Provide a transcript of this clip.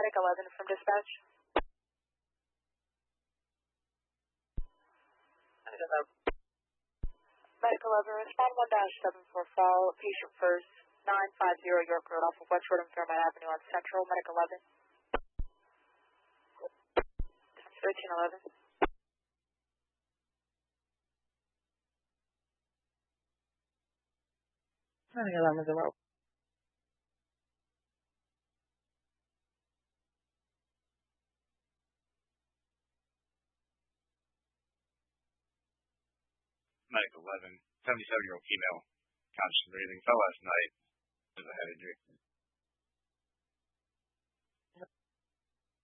Medic 11 from dispatch. Medic 11, respond 1-744, patient first, 950 York Road off of West Road and Fairmont Avenue on Central. Medic 11. 1311. Medic 11 is a rope. Medic 11, 77-year-old female, conscious and breathing, fell last night with a head injury.